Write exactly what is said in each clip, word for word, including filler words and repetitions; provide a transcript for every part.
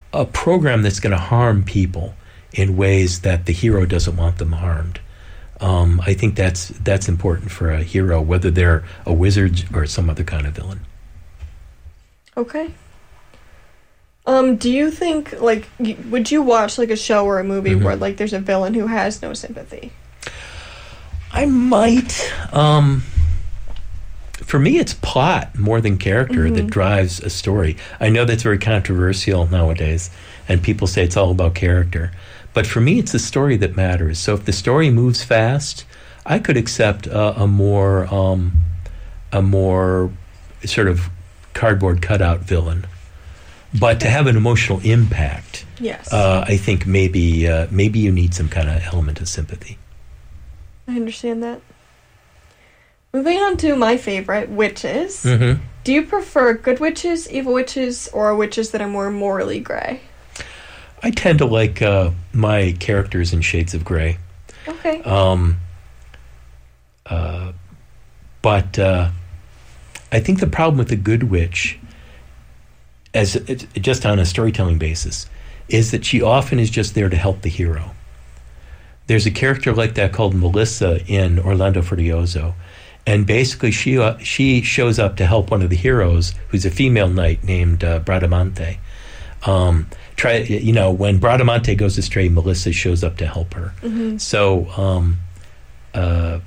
a program that's going to harm people in ways that the hero doesn't want them harmed. Um, I think that's that's important for a hero, whether they're a wizard or some other kind of villain. Okay. Um, do you think, like, y- would you watch, like, a show or a movie Mm-hmm. where, like, there's a villain who has no sympathy? I might. Um, for me, it's plot more than character Mm-hmm. that drives a story. I know that's very controversial nowadays, and people say it's all about character. But for me, it's the story that matters. So if the story moves fast, I could accept a, a more, um, a more sort of cardboard cutout villain. But to have an emotional impact, Yes. uh, I think maybe uh, maybe you need some kind of element of sympathy. I understand that. Moving on to my favorite, witches. Mm-hmm. Do you prefer good witches, evil witches, or witches that are more morally gray? I tend to like uh, my characters in shades of gray. Okay. Um, uh, but uh, I think the problem with the good witch, as it, just on a storytelling basis, is that she often is just there to help the hero. There's a character like that called Melissa in Orlando Furioso, and basically she uh, she shows up to help one of the heroes, who's a female knight named uh, Bradamante. Um, try you know when Bradamante goes astray, Melissa shows up to help her. Mm-hmm. So um, uh,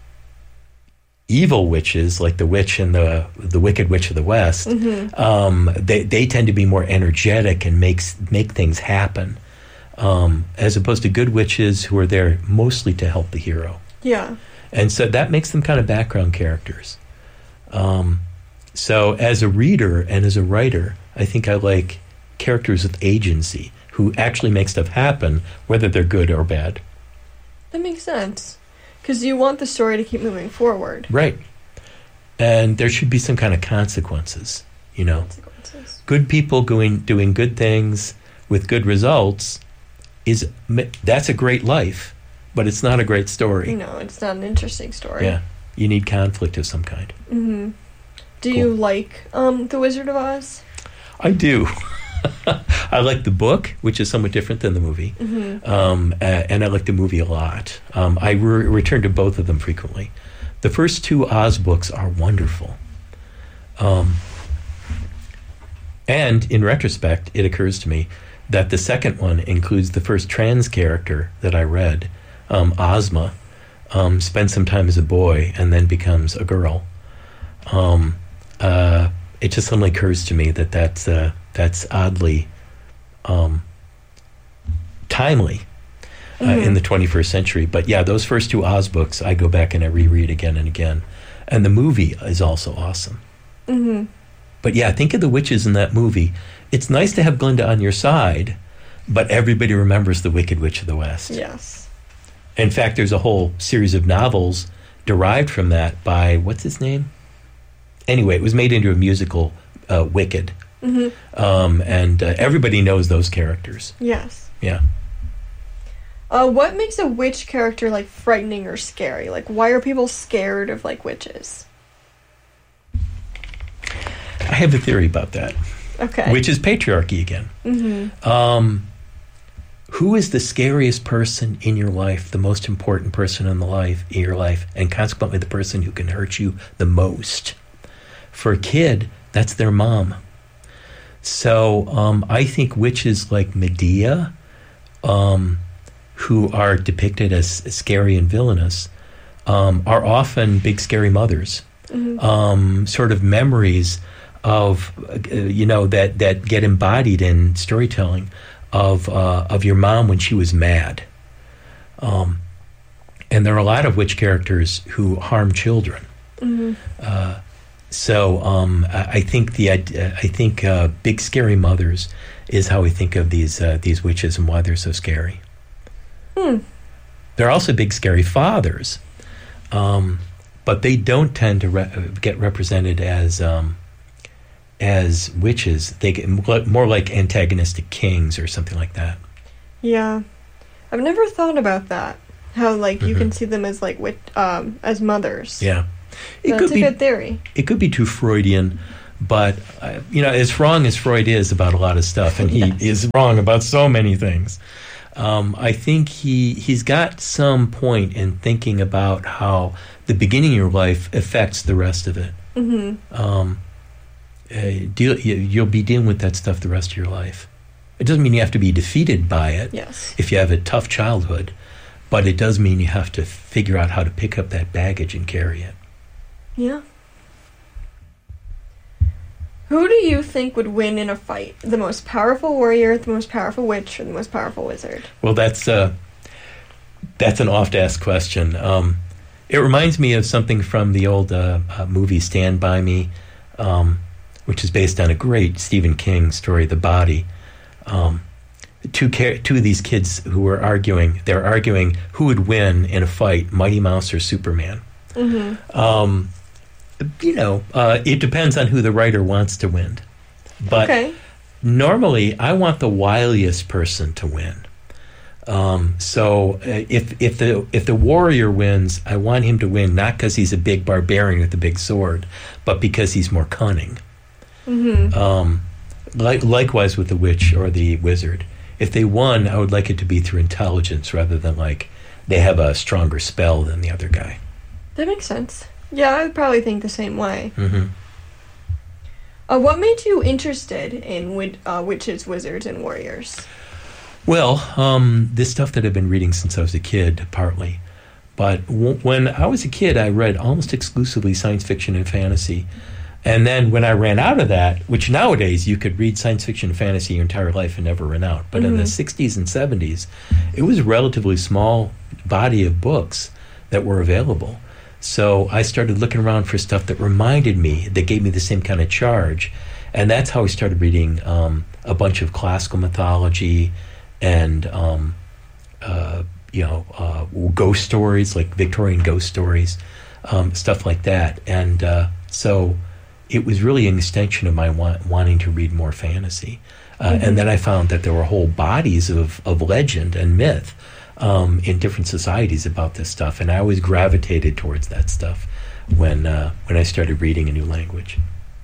evil witches, like the witch and the the Wicked Witch of the West, Mm-hmm. um, they they tend to be more energetic and makes make things happen, um, as opposed to good witches who are there mostly to help the hero. Yeah. And so that makes them kind of background characters. Um, so as a reader and as a writer, I think I like characters with agency who actually make stuff happen, whether they're good or bad. That makes sense. Because you want the story to keep moving forward. Right. And there should be some kind of consequences, you know. Consequences. Good people going doing good things with good results is that's a great life, but it's not a great story. No, it's not an interesting story. Yeah. You need conflict of some kind. Mm-hmm. Do Cool. you like um, The Wizard of Oz? I do. I like the book, which is somewhat different than the movie, Mm-hmm. um, uh, and I like the movie a lot. Um, I re- return to both of them frequently. The first two Oz books are wonderful. Um, and in retrospect, it occurs to me that the second one includes the first trans character that I read, um, Ozma, um, spends some time as a boy and then becomes a girl. Um, uh, it just suddenly occurs to me that that's, uh, that's oddly um, timely uh, Mhm. in the twenty-first century. But yeah, those first two Oz books, I go back and I reread again and again. And the movie is also awesome. Mm-hmm. But yeah, think of the witches in that movie. It's nice to have Glinda on your side, but everybody remembers the Wicked Witch of the West. Yes. In fact, there's a whole series of novels derived from that by, what's his name? Anyway, it was made into a musical, uh, Wicked. Mm-hmm. Um, and uh, everybody knows those characters. Yes. Yeah. Uh, what makes a witch character, like, frightening or scary? Like, why are people scared of, like, witches? I have a theory about that, Okay. which is patriarchy again. Mm-hmm. Um, who is the scariest person in your life, the most important person in the life in your life, and consequently the person who can hurt you the most? For a kid, that's their mom. So um, I think witches like Medea, um, who are depicted as scary and villainous, um, are often big scary mothers. Mm-hmm. Um, sort of memories of, uh, you know, that, that get embodied in storytelling of uh, of your mom when she was mad. Um, and there are a lot of witch characters who harm children. Mm-hmm. Uh, so um, I, I think the uh, I think uh, big scary mothers is how we think of these uh, these witches and why they're so scary. Hmm. There are also big scary fathers, um, but they don't tend to re- get represented as um, as witches. They get m- more like antagonistic kings or something like that. Yeah. I've never thought about that. How, like, you Mhm. can see them as, like, wit- um, as mothers. Yeah, it That's could a be good theory. it could be too Freudian, But, uh, you know, as wrong as Freud is about a lot of stuff, and he Yes. is wrong about so many things, um, I think he, he's got some point in thinking about how the beginning of your life affects the rest of it. Mm-hmm. Um, uh, deal, you, you'll be dealing with that stuff the rest of your life. It doesn't mean you have to be defeated by it Yes. if you have a tough childhood, but it does mean you have to figure out how to pick up that baggage and carry it. Yeah. Who do you think would win in a fight? The most powerful warrior, the most powerful witch, or the most powerful wizard? Well, that's uh, that's an oft-asked question. Um, it reminds me of something from the old uh, uh, movie Stand By Me, um, which is based on a great Stephen King story, The Body. Um, two, ca- two of these kids who were arguing, they're arguing who would win in a fight, Mighty Mouse or Superman. Mm-hmm. Um, you know, uh, it depends on who the writer wants to win. But Okay. normally, I want the wiliest person to win. Um, so uh, if if the if the warrior wins, I want him to win not because he's a big barbarian with a big sword, but because he's more cunning. Mm-hmm. Um, like, likewise with the witch or the wizard. If they won, I would like it to be through intelligence rather than like they have a stronger spell than the other guy. That makes sense. Yeah, I would probably think the same way. Mm-hmm. Uh, what made you interested in wid- uh, witches, wizards, and warriors? Well, um, this stuff that I've been reading since I was a kid, partly. But w- when I was a kid, I read almost exclusively science fiction and fantasy. And then when I ran out of that, which nowadays you could read science fiction and fantasy your entire life and never run out. But Mm-hmm. in the sixties and seventies, it was a relatively small body of books that were available. So I started looking around for stuff that reminded me, that gave me the same kind of charge. And that's how I started reading um, a bunch of classical mythology and, um, uh, you know, uh, ghost stories, like Victorian ghost stories, um, stuff like that. And uh, so it was really an extension of my wa- wanting to read more fantasy. Uh, Mm-hmm. And then I found that there were whole bodies of, of legend and myth um, in different societies about this stuff. And I always gravitated towards that stuff when uh, when I started reading a new language.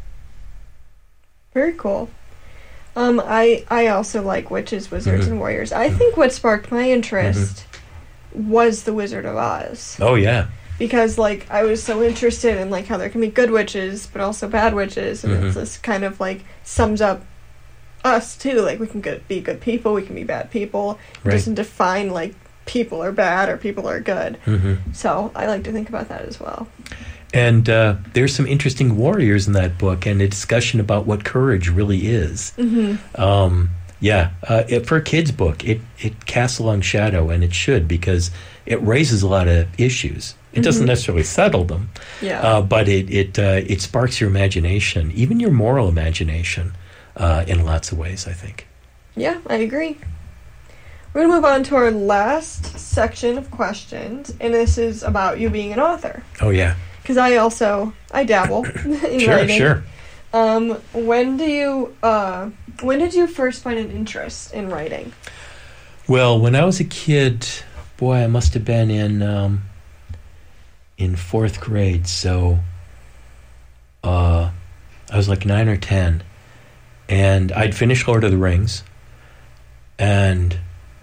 Very cool. Um, I I also like witches, wizards, Mhm. and warriors. I think what sparked my interest was The Wizard of Oz. Oh, yeah. Because, like, I was so interested in, like, how there can be good witches, but also bad witches, and it's Mhm. this kind of, like, sums up us, too. Like, we can good, be good people, we can be bad people. It Right. doesn't define, like, people are bad or people are good. hmm So, I like to think about that as well. And uh, there's some interesting warriors in that book and a discussion about what courage really is. Mm-hmm. Um, yeah, uh, it, for a kid's book, it, it casts a long shadow, and it should, because it raises a lot of issues. It doesn't Mhm. necessarily settle them, Yeah. uh, but it it uh, it sparks your imagination, even your moral imagination, uh, in lots of ways, I think. Yeah, I agree. We're going to move on to our last section of questions, and this is about you being an author. Oh, yeah. Because I also, I dabble in Sure, writing. sure. Um, when do you, uh, when did you first find an interest in writing? Well, when I was a kid, boy, I must have been in um, in fourth grade. So uh, I was like nine or ten, and I'd finished Lord of the Rings, and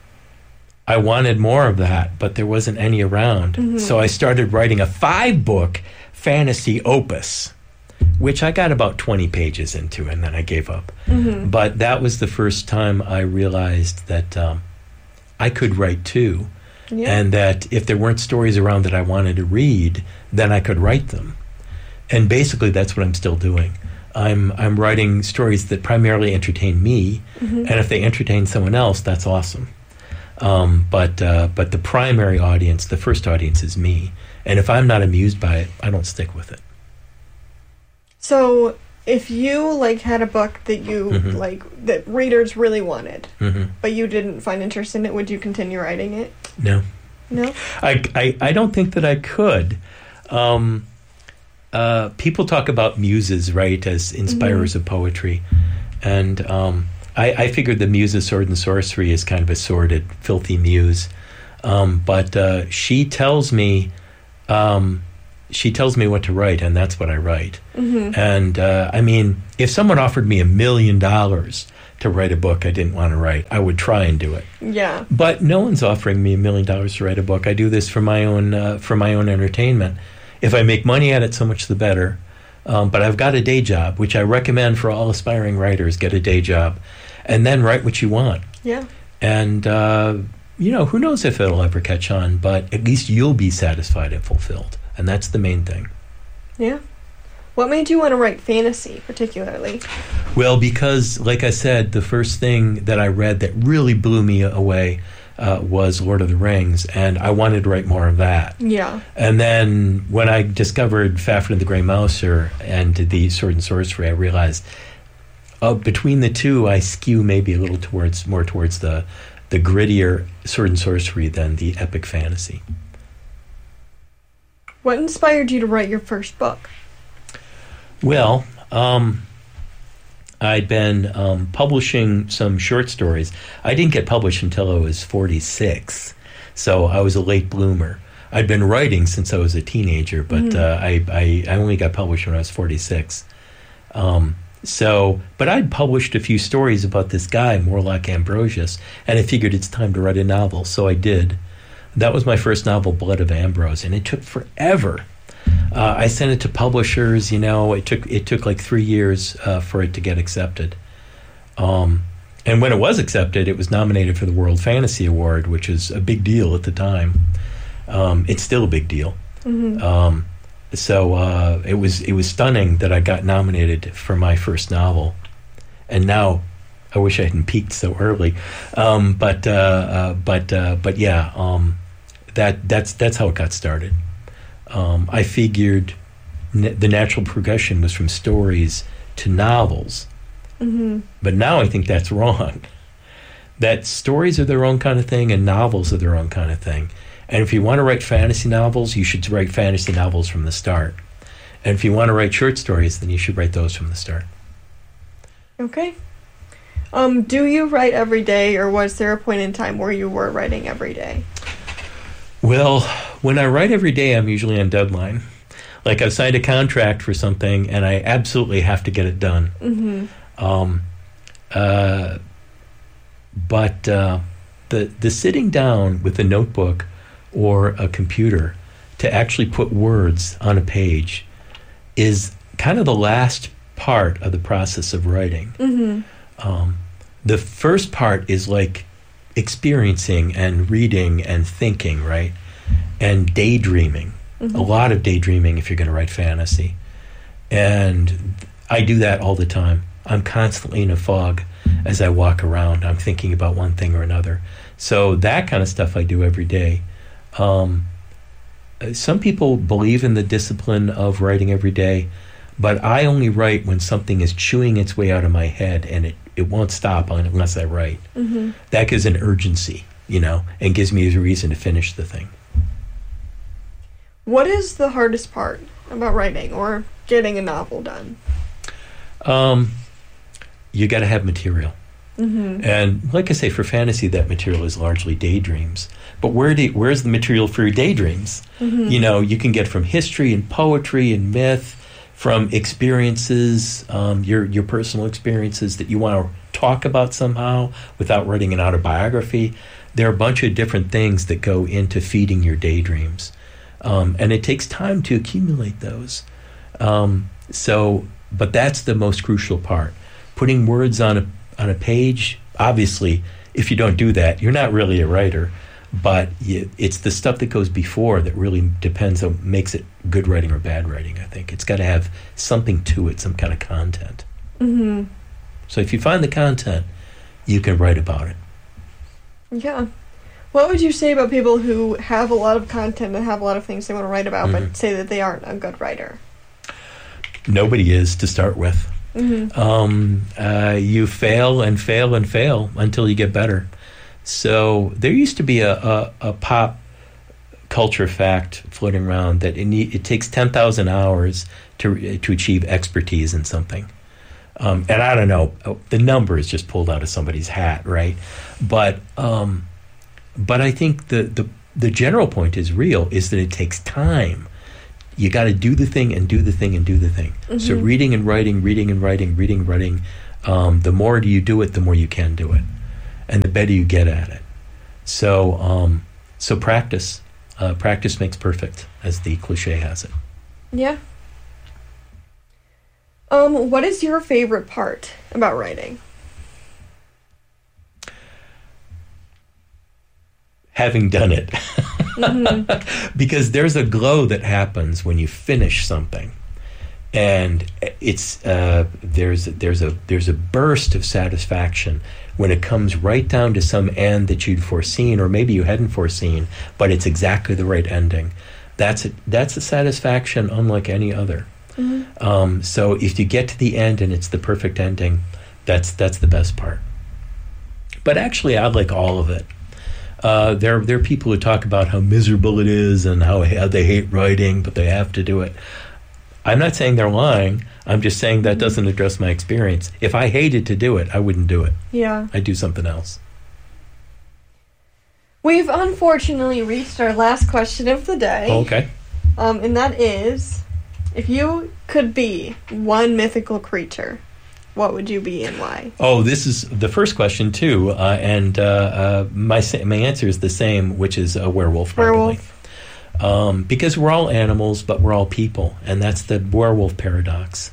I wanted more of that, but there wasn't any around. Mhm. So I started writing a five-book fantasy opus, which I got about twenty pages into, and then I gave up. Mm-hmm. But that was the first time I realized that um, I could write too, Yeah. and that if there weren't stories around that I wanted to read, then I could write them. And basically, that's what I'm still doing. I'm I'm writing stories that primarily entertain me, Mhm. and if they entertain someone else, that's awesome. Um, but uh, but the primary audience, the first audience, is me. And if I'm not amused by it, I don't stick with it. So, if you, like, had a book that you, Mhm. like, that readers really wanted, hmm but you didn't find interest in it, would you continue writing it? No. No? I, I, I don't think that I could. Um, uh, people talk about muses, right, as inspirers of poetry. And um, I, I figured the muse of sword and sorcery is kind of a sordid, filthy muse. Um, but uh, she tells me um, she tells me what to write, and that's what I write. Mm-hmm. And uh, I mean, if someone offered me a million dollars to write a book I didn't want to write, I would try and do it. Yeah. But no one's offering me a million dollars to write a book. I do this for my own uh, for my own entertainment. If I make money at it, so much the better. Um, but I've got a day job, which I recommend for all aspiring writers. Get a day job, and then write what you want. Yeah. And uh, you know, who knows if it'll ever catch on? But at least you'll be satisfied and fulfilled, and that's the main thing. Yeah. What made you want to write fantasy, particularly? Well, because, like I said, the first thing that I read that really blew me away uh, was Lord of the Rings, and I wanted to write more of that. Yeah. And then when I discovered Fafhrd and the Grey Mouser and the Sword and Sorcery, I realized uh, between the two, I skew maybe a little towards more towards the the grittier Sword and Sorcery than the epic fantasy. What inspired you to write your first book? Well, um, I'd been um, publishing some short stories. I didn't get published until I was forty-six, so I was a late bloomer. I'd been writing since I was a teenager, but mm. uh, I, I, I only got published when I was forty-six. Um, so, but I'd published a few stories about this guy, Morlock Ambrosius, and I figured it's time to write a novel, so I did. That was my first novel, Blood of Ambrose, and it took forever. Uh, I sent it to publishers. You know, it took it took like three years uh, for it to get accepted. Um, and when it was accepted, it was nominated for the World Fantasy Award, which is a big deal at the time. Um, it's still a big deal. Mm-hmm. Um, so uh, it was it was stunning that I got nominated for my first novel, and now I wish I hadn't peaked so early. Um, but uh, uh, but uh, but yeah, um, that that's that's how it got started. Um, I figured n- the natural progression was from stories to novels. Mm-hmm. But now I think that's wrong. That stories are their own kind of thing and novels are their own kind of thing. And if you want to write fantasy novels, you should write fantasy novels from the start. And if you want to write short stories, then you should write those from the start. Okay. Um, do you write every day, or was there a point in time where you were writing every day? Well, when I write every day, I'm usually on deadline. Like I've signed a contract for something, and I absolutely have to get it done. Mm-hmm. Um, uh, but uh, the the sitting down with a notebook or a computer to actually put words on a page is kind of the last part of the process of writing. Mm-hmm. Um, the first part is like experiencing and reading and thinking, right? And daydreaming. Mm-hmm. A lot of daydreaming if you're going to write fantasy. And I do that all the time. I'm constantly in a fog as I walk around. I'm thinking about one thing or another. So that kind of stuff I do every day. Um, some people believe in the discipline of writing every day, but I only write when something is chewing its way out of my head and it It won't stop unless I write. Mm-hmm. That gives an urgency, you know, and gives me a reason to finish the thing. What is the hardest part about writing or getting a novel done? Um, you got to have material. Mm-hmm. And like I say, for fantasy, that material is largely daydreams. But where do, where's the material for your daydreams? Mm-hmm. You know, you can get from history and poetry and myth, from experiences, um, your your personal experiences that you want to talk about somehow without writing an autobiography. There are a bunch of different things that go into feeding your daydreams. Um, and it takes time to accumulate those. Um, so, but that's the most crucial part. Putting words on a on a page, obviously, if you don't do that, you're not really a writer. But you, it's the stuff that goes before that really depends on, makes it good writing or bad writing, I think. It's got to have something to it, some kind of content. Mm-hmm. So if you find the content, you can write about it. Yeah. What would you say about people who have a lot of content and have a lot of things they want to write about, mm-hmm. but say that they aren't a good writer? Nobody is, to start with. Mm-hmm. Um, uh, you fail and fail and fail until you get better. So there used to be a, a, a pop culture fact floating around that it, need, it takes ten thousand hours to to achieve expertise in something. Um, and I don't know, the number is just pulled out of somebody's hat, right? But um, but I think the, the, the general point is real, is that it takes time. you got to do the thing and do the thing and do the thing. Mm-hmm. So reading and writing, reading and writing, reading and writing, um, the more you do it, the more you can do it. And the better you get at it. So um, so practice. Uh, practice makes perfect, as the cliche has it. Yeah. Um, what is your favorite part about writing? Having done it. Mm-hmm. Because there's a glow that happens when you finish something. And it's uh, there's there's a there's a burst of satisfaction when it comes right down to some end that you'd foreseen, or maybe you hadn't foreseen, but it's exactly the right ending. That's a, that's a satisfaction unlike any other. Mm-hmm. Um, so if you get to the end and it's the perfect ending, that's that's the best part. But actually, I like all of it. Uh, there there are people who talk about how miserable it is and how, how they hate writing, but they have to do it. I'm not saying they're lying. I'm just saying that doesn't address my experience. If I hated to do it, I wouldn't do it. Yeah. I'd do something else. We've unfortunately reached our last question of the day. Oh, okay. Um, and that is, if you could be one mythical creature, what would you be and why? Oh, this is the first question, too. Uh, and uh, uh, my my answer is the same, which is a werewolf, probably. Werewolf. Um, because we're all animals, but we're all people, and that's the werewolf paradox.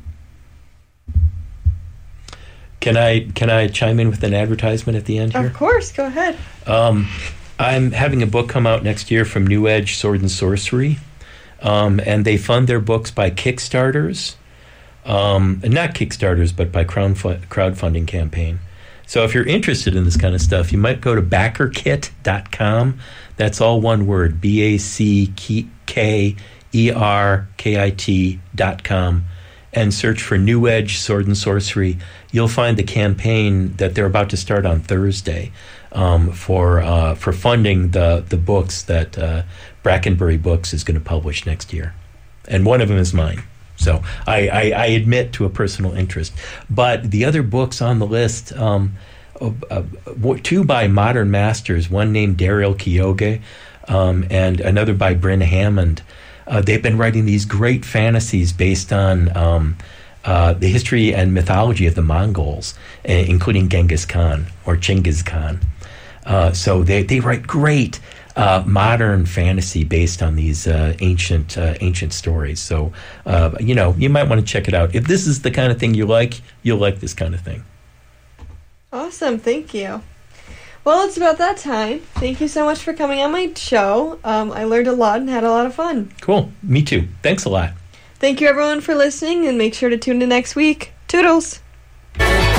Can I can I chime in with an advertisement at the end here? Of course, go ahead. Um, I'm having a book come out next year from New Edge Sword and Sorcery, um, and they fund their books by Kickstarters, um, not Kickstarters, but by crowdfund- crowdfunding campaign. So if you're interested in this kind of stuff, you might go to backer kit dot com. That's all one word, B A C K E R K I T dot com, and search for New Edge Sword and Sorcery. You'll find the campaign that they're about to start on Thursday um, for uh, for funding the, the books that uh, Brackenbury Books is going to publish next year. And one of them is mine. So I, I, I admit to a personal interest. But the other books on the list, um, uh, uh, two by modern masters, one named Daryl Kyoge um, and another by Bryn Hammond. Uh, they've been writing these great fantasies based on um, uh, the history and mythology of the Mongols, uh, including Genghis Khan or Chinggis Khan. Uh, so they, they write great Uh, modern fantasy based on these uh, ancient uh, ancient stories. So, uh, you know, you might want to check it out. If this is the kind of thing you like, you'll like this kind of thing. Awesome. Thank you. Well, it's about that time. Thank you so much for coming on my show. Um, I learned a lot and had a lot of fun. Cool. Me too. Thanks a lot. Thank you, everyone, for listening, and make sure to tune in next week. Toodles!